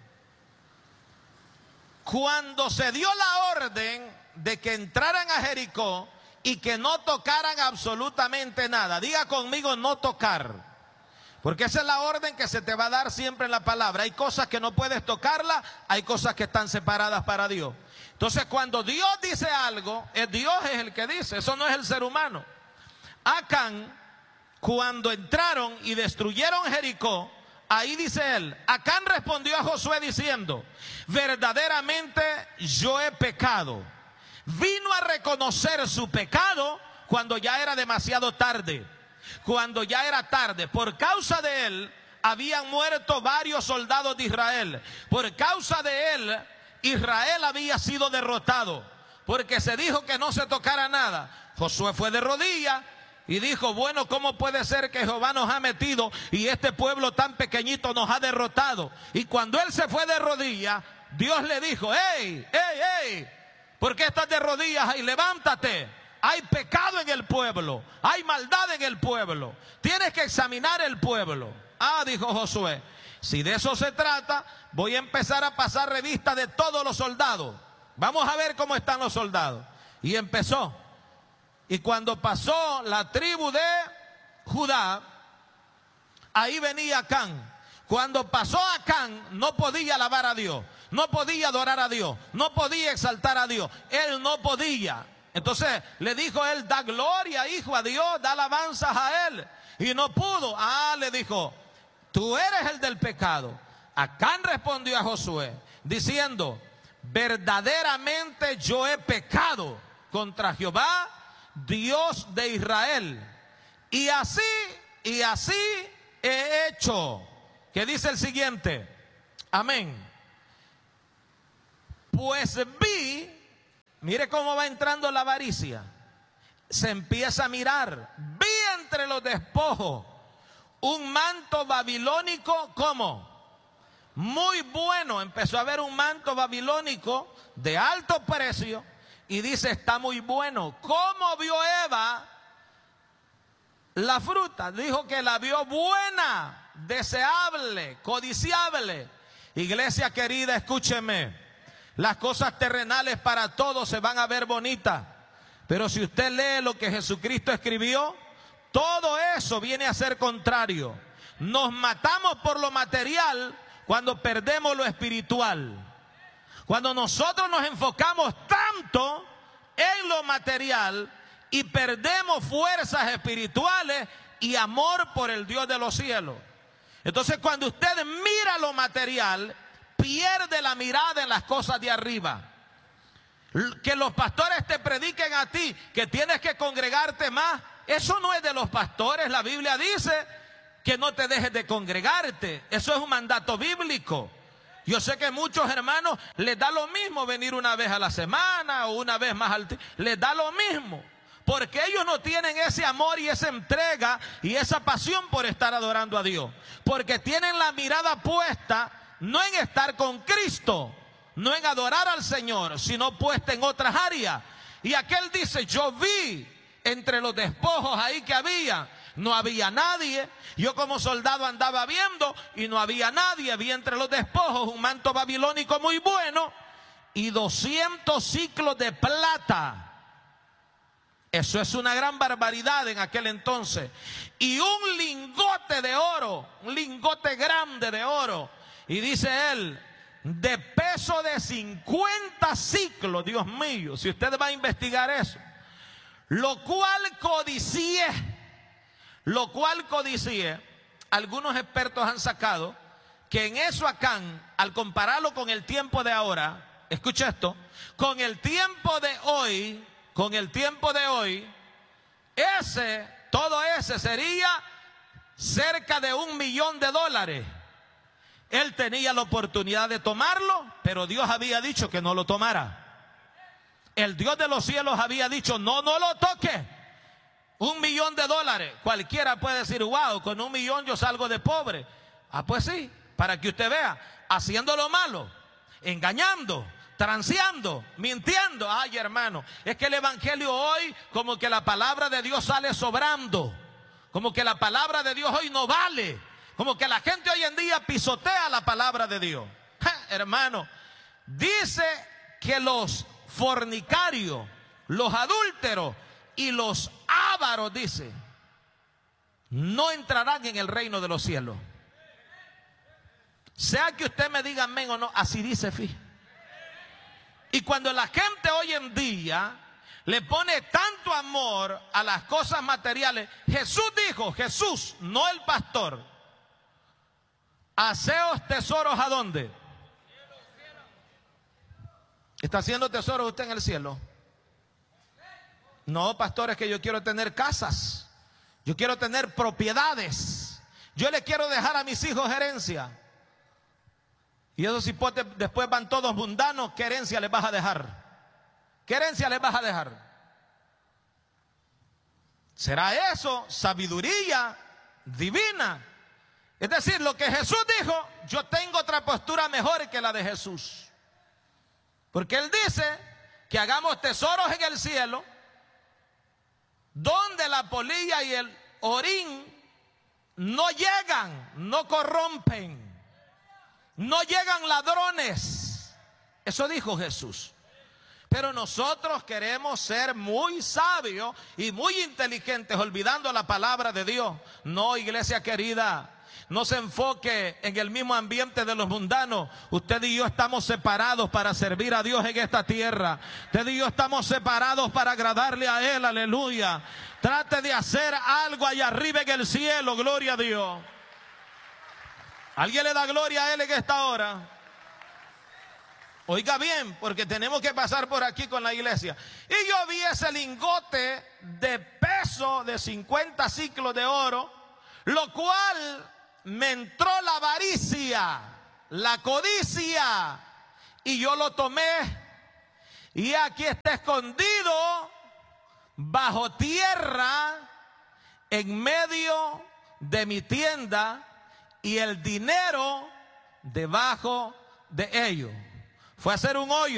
Cuando se dio la orden de que entraran a Jericó y que no tocaran absolutamente nada. Diga conmigo, no tocar. Porque esa es la orden que se te va a dar siempre en la palabra. Hay cosas que no puedes tocarlas, hay cosas que están separadas para Dios. Entonces, cuando Dios dice algo, es Dios es el que dice, eso no es el ser humano. Acán, cuando entraron y destruyeron Jericó, ahí dice él, Acán respondió a Josué diciendo, verdaderamente yo he pecado. Vino a reconocer su pecado cuando ya era demasiado tarde. Cuando ya era tarde, por causa de él habían muerto varios soldados de Israel. Por causa de él, Israel había sido derrotado, porque se dijo que no se tocara nada. Josué fue de rodillas y dijo, bueno, ¿cómo puede ser que Jehová nos ha metido y este pueblo tan pequeñito nos ha derrotado? Y cuando él se fue de rodillas, Dios le dijo, hey, hey, hey, ¿por qué estás de rodillas? Y levántate. Hay pecado en el pueblo, hay maldad en el pueblo, tienes que examinar el pueblo. Ah, dijo Josué, si de eso se trata, voy a empezar a pasar revista de todos los soldados. Vamos a ver cómo están los soldados. Y empezó. Y cuando pasó la tribu de Judá, ahí venía Acán. Cuando pasó Acán, no podía alabar a Dios, no podía adorar a Dios, no podía exaltar a Dios. Él no podía. Entonces le dijo él, da gloria, hijo, a Dios, da alabanzas a él. Y no pudo. Ah, le dijo, tú eres el del pecado. Acán respondió a Josué diciendo, verdaderamente yo he pecado contra Jehová, Dios de Israel. Y así, y así he hecho. que dice el siguiente, amén. Pues vi, mire cómo va entrando la avaricia, se empieza a mirar, vi entre los despojos un manto babilónico, ¿cómo? Muy bueno. Empezó a ver un manto babilónico de alto precio y dice, está muy bueno. ¿Cómo vio Eva la fruta? Dijo que la vio buena, deseable, codiciable. Iglesia querida, escúcheme, las cosas terrenales para todos se van a ver bonitas, pero si usted lee lo que Jesucristo escribió, todo eso viene a ser contrario. Nos matamos por lo material cuando perdemos lo espiritual. Cuando nosotros nos enfocamos tanto en lo material y perdemos fuerzas espirituales y amor por el Dios de los cielos. Entonces, cuando usted mira lo material, pierde la mirada en las cosas de arriba. Que los pastores te prediquen a ti que tienes que congregarte más, eso no es de los pastores. La Biblia dice que no te dejes de congregarte. Eso es un mandato bíblico. Yo sé que muchos hermanos les da lo mismo venir una vez a la semana o una vez más al tiempo. Les da lo mismo, porque ellos no tienen ese amor y esa entrega y esa pasión por estar adorando a Dios. Porque tienen la mirada puesta no en estar con Cristo, no en adorar al Señor, sino puesta en otras áreas. Y aquel dice, yo vi entre los despojos ahí que había, no había nadie. Yo como soldado andaba viendo y no había nadie. Vi entre los despojos un manto babilónico muy bueno y doscientos ciclos de plata. Eso es una gran barbaridad en aquel entonces. Y un lingote de oro, un lingote grande de oro. Y dice él, de peso de cincuenta ciclos. Dios mío, si usted va a investigar eso. Lo cual codicié, lo cual codicié, algunos expertos han sacado que en eso Acán, al compararlo con el tiempo de ahora, escucha esto, con el tiempo de hoy, con el tiempo de hoy, ese, todo ese sería cerca de un millón de dólares. Él tenía la oportunidad de tomarlo, pero Dios había dicho que no lo tomara. El Dios de los cielos había dicho, no, no lo toque. Un millón de dólares. Cualquiera puede decir, wow, con un millón yo salgo de pobre. Ah, pues sí, para que usted vea, haciendo lo malo, engañando, transeando, mintiendo. Ay, hermano, es que el evangelio hoy, como que la palabra de Dios sale sobrando. Como que la palabra de Dios hoy no vale. Como que la gente hoy en día pisotea la palabra de Dios. Ja, hermano, dice que los fornicarios, los adúlteros y los ávaros, dice, no entrarán en el reino de los cielos. Sea que usted me diga amén o no, así dice, fíjate. Y cuando la gente hoy en día le pone tanto amor a las cosas materiales, Jesús dijo, Jesús, no el pastor, haceos tesoros ¿a dónde? ¿Está haciendo tesoros usted en el cielo? No, pastor, es que yo quiero tener casas, yo quiero tener propiedades, yo le quiero dejar a mis hijos herencia. Y esos hipotes después van todos mundanos. ¿Qué herencia les vas a dejar? ¿Qué herencia les vas a dejar? ¿Será eso sabiduría divina? Es decir, lo que Jesús dijo, yo tengo otra postura mejor que la de Jesús. Porque Él dice que hagamos tesoros en el cielo, donde la polilla y el orín no llegan, no corrompen, no llegan ladrones. Eso dijo Jesús. Pero nosotros queremos ser muy sabios y muy inteligentes, olvidando la palabra de Dios. No, iglesia querida, no se enfoque en el mismo ambiente de los mundanos. Usted y yo estamos separados para servir a Dios en esta tierra. Usted y yo estamos separados para agradarle a Él, aleluya. Trate de hacer algo allá arriba en el cielo, gloria a Dios. ¿Alguien le da gloria a Él en esta hora? Oiga bien, porque tenemos que pasar por aquí con la iglesia. Y yo vi ese lingote de peso de cincuenta ciclos de oro, lo cual me entró la avaricia, la codicia, y yo lo tomé, y aquí está escondido bajo tierra en medio de mi tienda, y el dinero debajo de ello. Fue a hacer un hoyo.